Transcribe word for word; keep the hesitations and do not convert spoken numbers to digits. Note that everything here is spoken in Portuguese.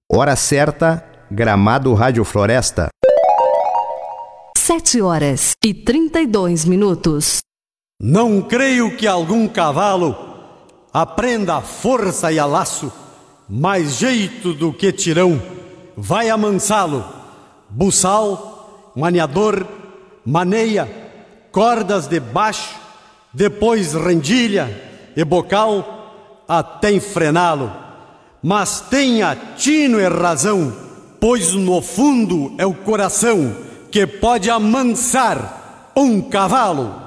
Hora certa, Gramado Rádio Floresta. Sete horas e trinta e dois minutos. Não creio que algum cavalo aprenda a força e a laço, mais jeito do que tirão, vai amansá-lo. Buçal, maniador, maneia, cordas de baixo, depois rendilha e bocal, até enfrená-lo. Mas tenha tino e razão, pois no fundo é o coração que pode amansar um cavalo.